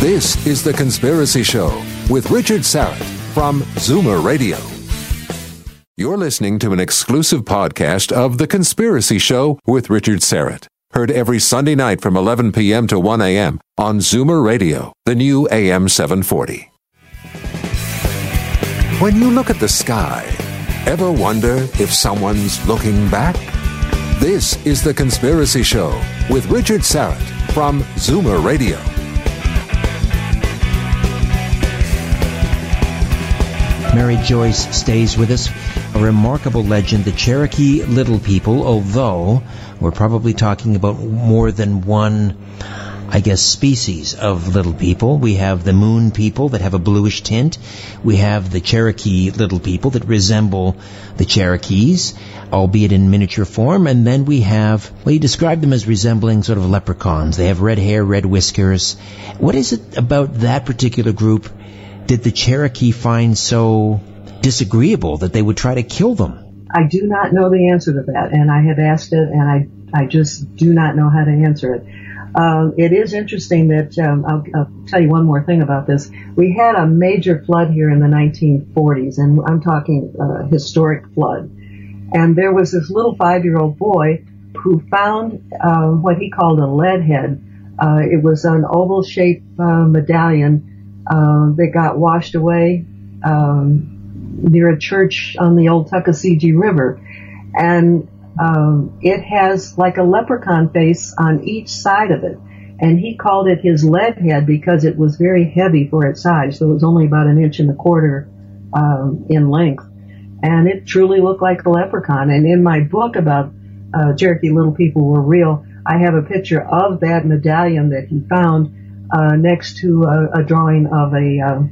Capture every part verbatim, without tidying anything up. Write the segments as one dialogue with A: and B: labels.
A: This is The Conspiracy Show with Richard Syrett from Zoomer Radio. You're listening to an exclusive podcast of The Conspiracy Show with Richard Syrett. Heard every Sunday night from eleven p.m. to one a.m. on Zoomer Radio, the new A M seven forty. When you look at the sky, ever wonder if someone's looking back? This is The Conspiracy Show with Richard Syrett from Zoomer Radio.
B: Mary Joyce stays with us, a remarkable legend, the Cherokee Little People, although we're probably talking about more than one, I guess, species of little people. We have the Moon People that have a bluish tint. We have the Cherokee Little People that resemble the Cherokees, albeit in miniature form. And then we have, well, you describe them as resembling sort of leprechauns. They have red hair, red whiskers. What is it about that particular group did the Cherokee find so disagreeable that they would try to kill them?
C: I do not know the answer to that, and I have asked it, and I I just do not know how to answer it. Um, it is interesting that, um, I'll, I'll tell you one more thing about this. We had a major flood here in the nineteen forties, and I'm talking uh, historic flood. And there was this little five-year-old boy who found uh, what he called a lead head. Uh, it was an oval-shaped uh, medallion uh, that got washed away um, near a church on the old Tuckasegee River. And Um, it has like a leprechaun face on each side of it, and he called it his lead head because it was very heavy for its size, so it was only about an inch and a quarter um, in length, and it truly looked like a leprechaun. And in my book about uh, Cherokee Little People Were Real, I have a picture of that medallion that he found uh, next to a, a drawing of a uh,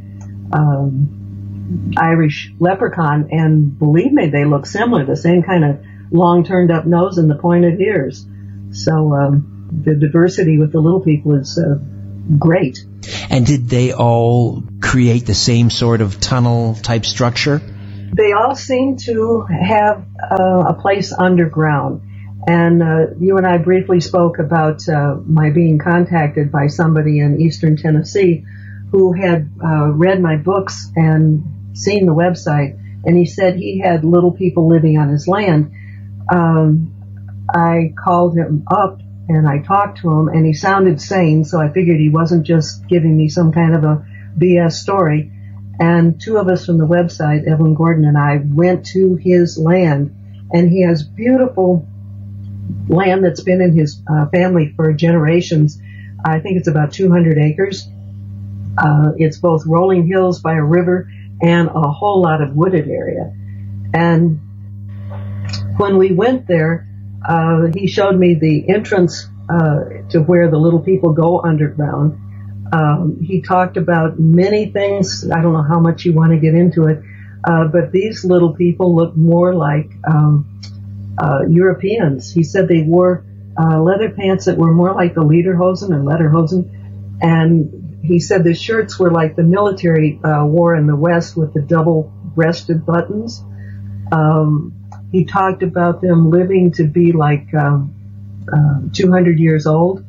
C: um, Irish leprechaun, and believe me, they look similar, the same kind of long turned up nose and the pointed ears. So um, the diversity with the little people is uh, great.
B: And did they all create the same sort of tunnel type structure?
C: They all seem to have uh, a place underground. And uh, you and I briefly spoke about uh, my being contacted by somebody in eastern Tennessee who had uh, read my books and seen the website, and he said he had little people living on his land. Um, I called him up and I talked to him, and he sounded sane, so I figured he wasn't just giving me some kind of a B S story. And two of us from the website, Evelyn Gordon and I, went to his land, and he has beautiful land that's been in his uh, family for generations. I think it's about two hundred acres. Uh, it's both rolling hills by a river and a whole lot of wooded area. And when we went there, uh, he showed me the entrance uh, to where the little people go underground. Um, he talked about many things. I don't know how much you want to get into it, uh, but these little people look more like um, uh, Europeans. He said they wore uh, leather pants that were more like the lederhosen or lederhosen, and he said the shirts were like the military uh, wore in the West with the double-breasted buttons. Um, He talked about them living to be like um, uh, two hundred years old,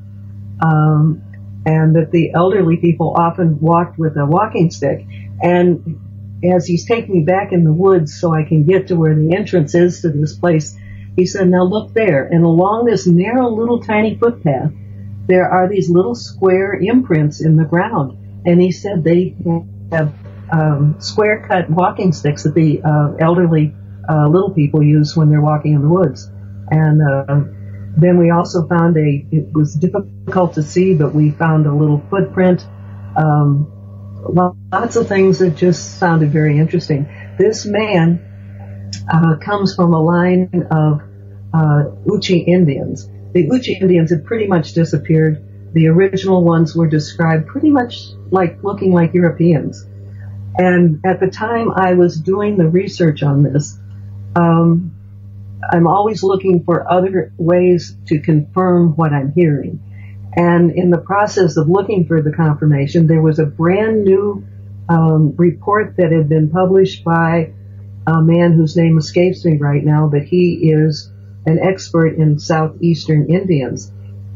C: um, and that the elderly people often walked with a walking stick. And as he's taking me back in the woods so I can get to where the entrance is to this place, he said, now look there. And along this narrow little tiny footpath, there are these little square imprints in the ground. And he said they have um, square-cut walking sticks that the uh, elderly Uh, little people use when they're walking in the woods. And uh, then we also found a, it was difficult to see, but we found a little footprint. Um, lots of things that just sounded very interesting. This man uh, comes from a line of uh, Uchi Indians. The Uchi Indians had pretty much disappeared. The original ones were described pretty much like looking like Europeans. And at the time I was doing the research on this, Um, I'm always looking for other ways to confirm what I'm hearing. And in the process of looking for the confirmation, there was a brand new um, report that had been published by a man whose name escapes me right now, but he is an expert in southeastern Indians.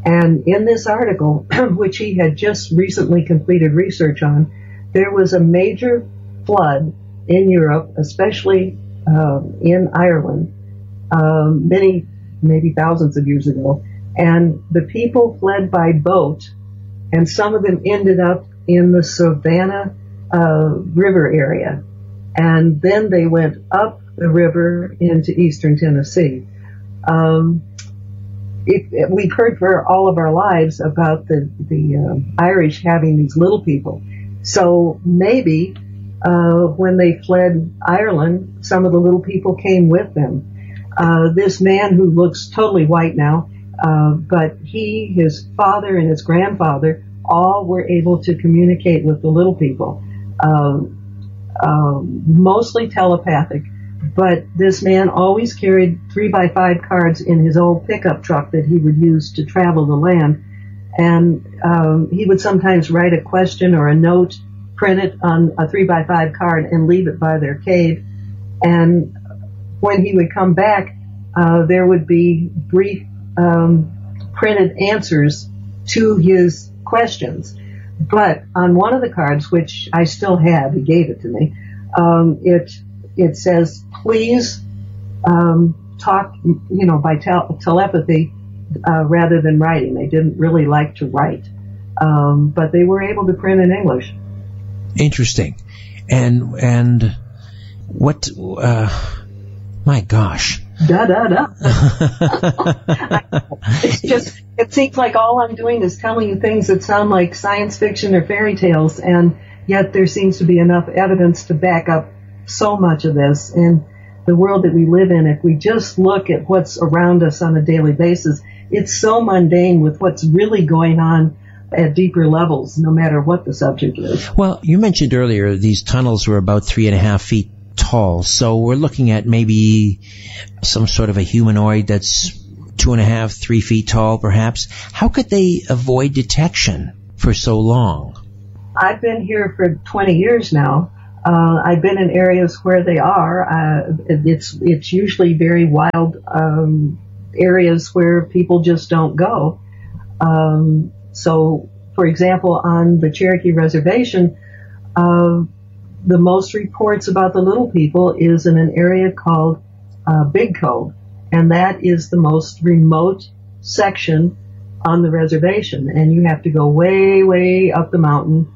C: And in this article, which he had just recently completed research on, there was a major flood in Europe, especially uh, in Ireland, um, many, maybe thousands of years ago. And the people fled by boat, and some of them ended up in the Savannah uh, River area. And then they went up the river into eastern Tennessee. Um, It, it, we've heard for all of our lives about the, the uh, Irish having these little people. So maybe uh, when they fled Ireland, some of the little people came with them. Uh, this man who looks totally white now, uh, but he, his father, and his grandfather all were able to communicate with the little people, uh, uh, mostly telepathic. But this man always carried three by five cards in his old pickup truck that he would use to travel the land. And um, he would sometimes write a question or a note, print it on a three by five card, and leave it by their cave. And when he would come back, uh, there would be brief um, printed answers to his questions. But on one of the cards, which I still have, he gave it to me, um, it it says, please um, talk, you know, by tel- telepathy uh, rather than writing. They didn't really like to write, um, but they were able to print in English.
B: Interesting. And and what? Uh, my gosh.
C: Da da da. It's just, it seems like all I'm doing is telling you things that sound like science fiction or fairy tales, and yet there seems to be enough evidence to back up so much of this. And the world that we live in, if we just look at what's around us on a daily basis, it's so mundane with what's really going on at deeper levels, no matter what the subject is.
B: Well, you mentioned earlier these tunnels were about three and a half feet tall, so we're looking at maybe some sort of a humanoid that's two and a half, three feet tall, perhaps. How could they avoid detection for so long?
C: I've been here for twenty years now. Uh, I've been in areas where they are. Uh, it's it's usually very wild um, areas where people just don't go. Um, so, for example, on the Cherokee Reservation, uh, the most reports about the little people is in an area called uh, Big Cove, and that is the most remote section on the reservation. And you have to go way, way up the mountain,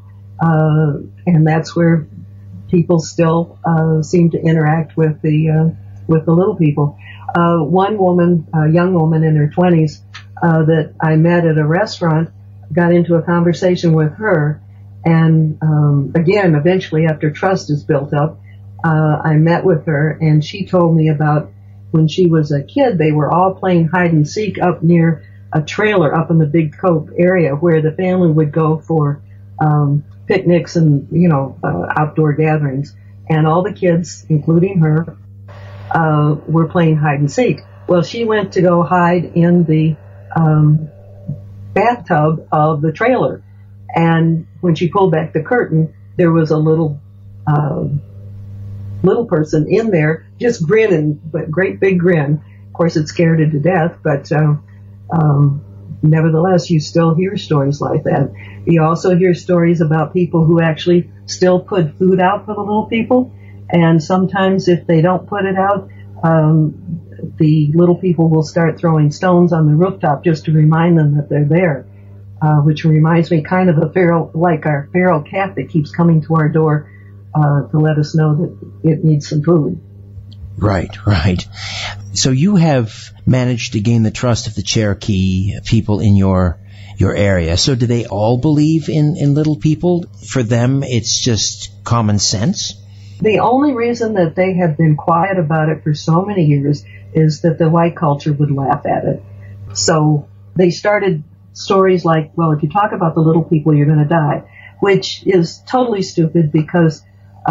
C: uh, and that's where people still uh, seem to interact with the uh, with the little people. Uh, one woman, a young woman in her twenties, uh, that I met at a restaurant, got into a conversation with her, and um, again, eventually, after trust is built up, uh, I met with her, and she told me about when she was a kid. They were all playing hide and seek up near a trailer up in the Big Cove area, where the family would go for um, picnics and, you know, uh, outdoor gatherings. And all the kids, including her, uh, were playing hide and seek. Well, she went to go hide in the um, bathtub of the trailer. And when she pulled back the curtain, there was a little, uh, little person in there just grinning, but great big grin. Of course, it scared her to death, but, uh, um, nevertheless, you still hear stories like that. You also hear stories about people who actually still put food out for the little people, and sometimes if they don't put it out, um, the little people will start throwing stones on the rooftop just to remind them that they're there, uh, which reminds me kind of a feral, like our feral cat that keeps coming to our door uh, to let us know that it needs some food.
B: Right, right. So you have managed to gain the trust of the Cherokee people in your your area. So do they all believe in, in little people? For them, it's just common sense?
C: The only reason that they have been quiet about it for so many years is that the white culture would laugh at it. So they started stories like, well, if you talk about the little people, you're going to die, which is totally stupid because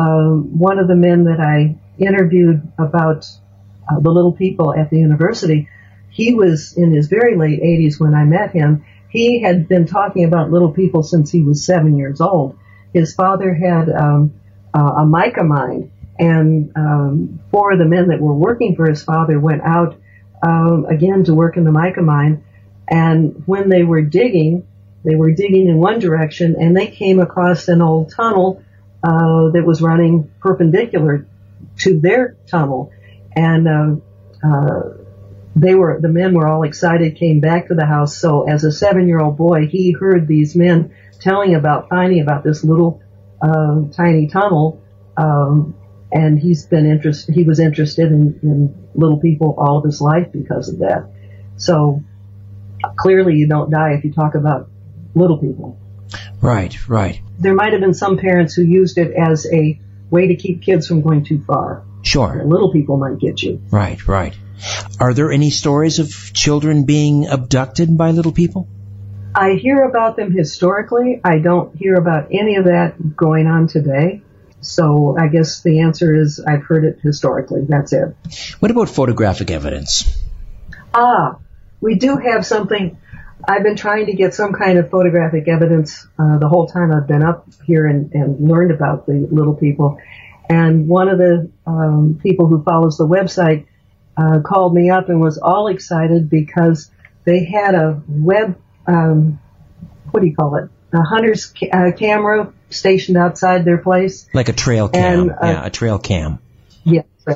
C: um, one of the men that I interviewed about uh, the little people at the university, he was in his very late eighties when I met him. He had been talking about little people since he was seven years old. His father had um, uh, a mica mine, and um, four of the men that were working for his father went out um, again to work in the mica mine, And when they were digging, they were digging in one direction, and they came across an old tunnel uh, that was running perpendicular to their tunnel. And uh, uh, they were the men were all excited, came back to the house. So as a seven-year-old boy, he heard these men telling about finding about this little uh, tiny tunnel, um, and he's been interested. He was interested in, in little people all of his life because of that. So clearly, you don't die if you talk about little people.
B: Right, right.
C: There might have been some parents who used it as a way to keep kids from going too far.
B: Sure.
C: Little people might get you.
B: Right, right. Are there any stories of children being abducted by little people?
C: I hear about them historically. I don't hear about any of that going on today. So I guess the answer is I've heard it historically. That's it.
B: What about photographic evidence?
C: Ah, we do have something. I've been trying to get some kind of photographic evidence uh, the whole time I've been up here and, and learned about the little people. And one of the um, people who follows the website uh, called me up and was all excited because they had a web, um, what do you call it, a hunter's ca- uh, camera stationed outside their place.
B: Like a trail cam.
C: And, uh,
B: yeah, a trail cam.
C: Yes. Yeah,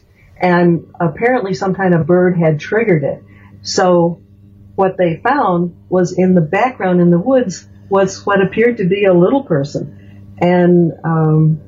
C: and apparently some kind of bird had triggered it. So what they found was in the background in the woods was what appeared to be a little person. And um,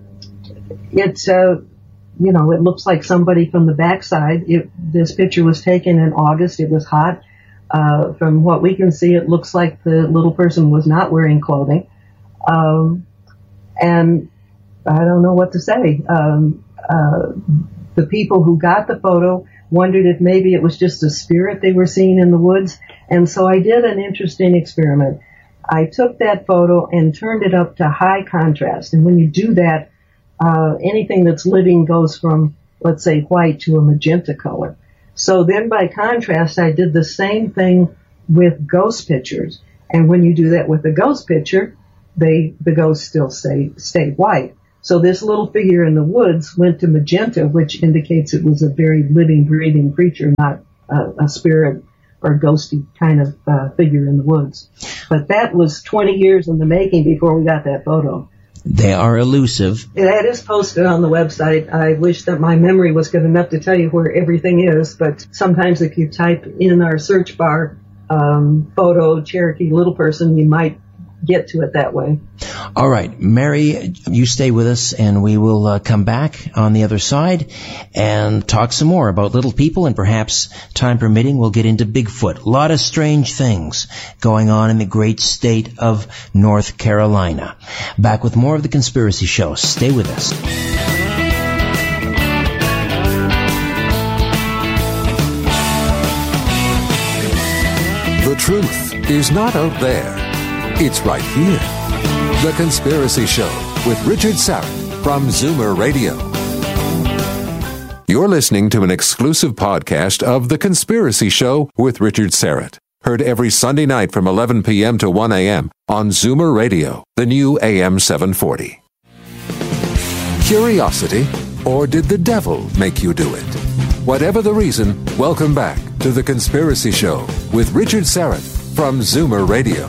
C: it, uh, you know, it looks like somebody from the backside. It, this picture was taken in August. It was hot. Uh, from what we can see, it looks like the little person was not wearing clothing. Um, and I don't know what to say. Um, uh, the people who got the photo wondered if maybe it was just a spirit they were seeing in the woods. And so I did an interesting experiment. I took that photo and turned it up to high contrast. And when you do that, uh, anything that's living goes from, let's say, white to a magenta color. So then by contrast, I did the same thing with ghost pictures. And when you do that with a ghost picture, they, the ghosts still stay, stay white. So this little figure in the woods went to magenta, which indicates it was a very living, breathing creature, not a, a spirit or a ghosty kind of uh, figure in the woods. But that was twenty years in the making before we got that photo.
B: They are elusive.
C: That is posted on the website. I wish that my memory was good enough to tell you where everything is, but sometimes if you type in our search bar, um, photo Cherokee little person, you might get to it that way.
B: All right, Mary, you stay with us, and we will uh, come back on the other side and talk some more about little people, and perhaps, time permitting, we'll get into Bigfoot. A lot of strange things going on in the great state of North Carolina. Back with more of The Conspiracy Show. Stay with us.
A: The truth is not out there. It's right here. The Conspiracy Show with Richard Syrett from Zoomer Radio. You're listening to an exclusive podcast of The Conspiracy Show with Richard Syrett. Heard every Sunday night from eleven p.m. to one a.m. on Zoomer Radio, the new A M seven forty. Curiosity, or did the devil make you do it? Whatever the reason, welcome back to The Conspiracy Show with Richard Syrett from Zoomer Radio.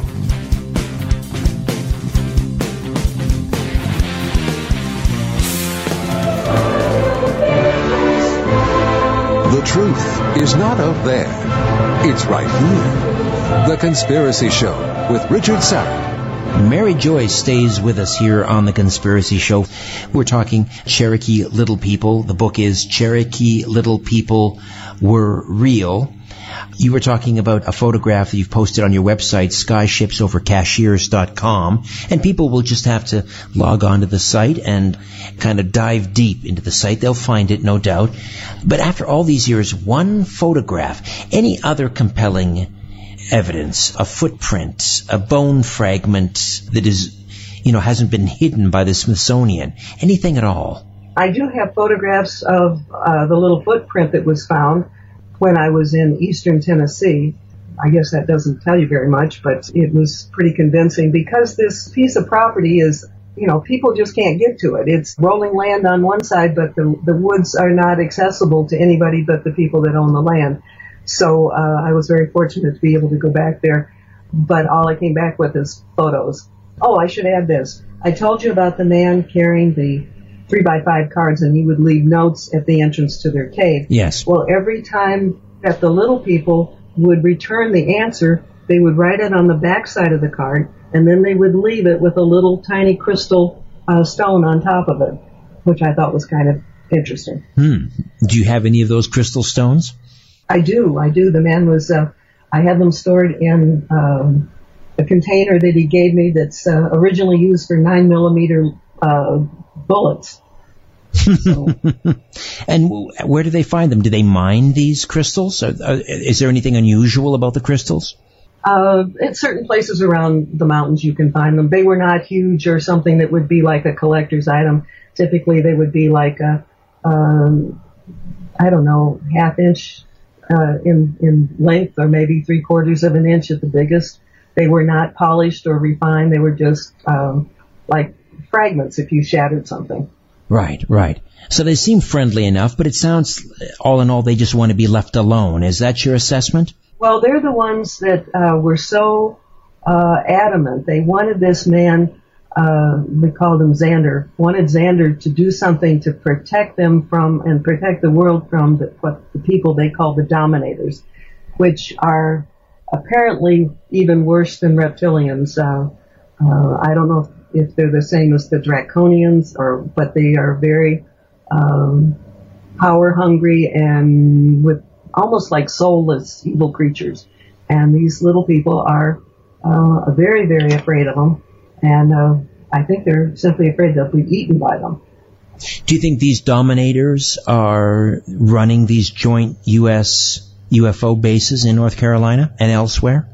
A: The truth is not out there. It's right here. The Conspiracy Show with Richard Syrett.
B: Mary Joyce stays with us here on The Conspiracy Show. We're talking Cherokee Little People. The book is Cherokee Little People Were Real. You were talking about a photograph that you've posted on your website, skyshipsovercashiers dot com, and people will just have to log on to the site and kind of dive deep into the site. They'll find it, no doubt. But after all these years, one photograph, any other compelling evidence, a footprint, a bone fragment that is, you know, hasn't been hidden by the Smithsonian, anything at all?
C: I do have photographs of uh, the little footprint that was found when I was in eastern Tennessee. I guess that doesn't tell you very much, but it was pretty convincing because this piece of property is, you know, people just can't get to it. It's rolling land on one side, but the, the woods are not accessible to anybody but the people that own the land. So uh, I was very fortunate to be able to go back there. But all I came back with is photos. Oh, I should add this. I told you about the man carrying the three by five cards, and he would leave notes at the entrance to their cave.
B: Yes.
C: Well, every time that the little people would return the answer, they would write it on the back side of the card, and then they would leave it with a little tiny crystal uh, stone on top of it, which I thought was kind of interesting.
B: Hmm. Do you have any of those crystal stones?
C: I do. I do. The man was, uh, I had them stored in um, a container that he gave me that's uh, originally used for nine millimeter uh, bullets. So.
B: And where do they find them? Do they mine these crystals? Are, are, is there anything unusual about the crystals?
C: Uh, at certain places around the mountains you can find them. They were not huge or something that would be like a collector's item. Typically they would be like a, um, I don't know, half inch uh, in, in length, or maybe three quarters of an inch at the biggest. They were not polished or refined. They were just um, like fragments if you shattered something.
B: Right, right. So they seem friendly enough, but it sounds, all in all, they just want to be left alone. Is that your assessment?
C: Well, they're the ones that uh, were so uh, adamant. They wanted this man, uh, we called him Xander, wanted Xander to do something to protect them from, and protect the world from the, what the people they call the Dominators, which are apparently even worse than reptilians. Uh, uh, I don't know if if they're the same as the Draconians, or but they are very um, power hungry and with almost like soulless evil creatures. And these little people are uh, very, very afraid of them. And uh, I think they're simply afraid they'll be eaten by them.
B: Do you think these Dominators are running these joint U S U F O bases in North Carolina and elsewhere?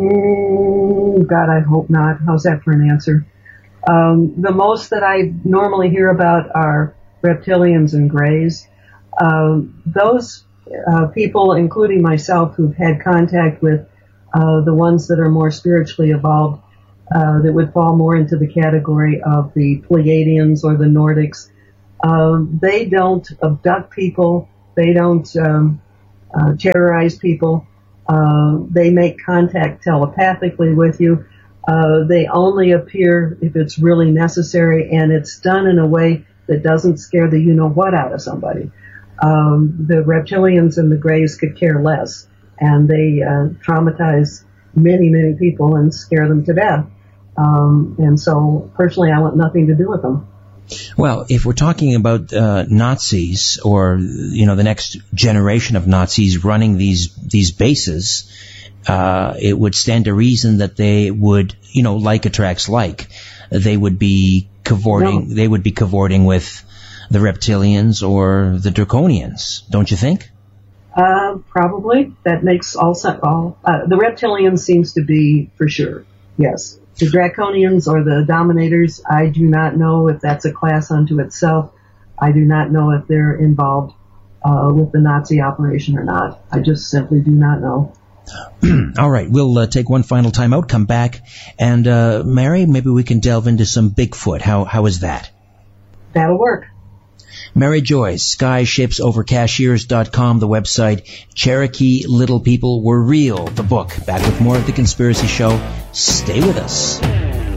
C: Mm, God, I hope not. How's that for an answer? Um, the most that I normally hear about are reptilians and greys. Um, those uh, people, including myself, who've had contact with uh, the ones that are more spiritually evolved, uh, that would fall more into the category of the Pleiadians or the Nordics, um, they don't abduct people. They don't um, uh, terrorize people. Uh, they make contact telepathically with you. Uh, they only appear if it's really necessary, and it's done in a way that doesn't scare the you-know-what out of somebody. Um, the reptilians and the greys could care less, and they uh, traumatize many, many people and scare them to death. Um, and so, personally, I want nothing to do with them.
B: Well, if we're talking about uh, Nazis, or you know, the next generation of Nazis running these these bases, Uh, it would stand to reason that they would, you know, like attracts like. They would be cavorting. No. They would be cavorting with the reptilians or the Draconians, don't you think?
C: Uh, probably. That makes all sense. All uh, the reptilians seems to be for sure. Yes, the Draconians or the Dominators. I do not know if that's a class unto itself. I do not know if they're involved uh, with the Nazi operation or not. I just simply do not know.
B: All right, we'll uh, take one final time out, come back, and uh, Mary, maybe we can delve into some Bigfoot. How how is that?
C: That'll work.
B: Mary Joyce, sky ships over cashiers dot com, the website. Cherokee Little People Were Real, the book. Back with more of The Conspiracy Show. Stay with us.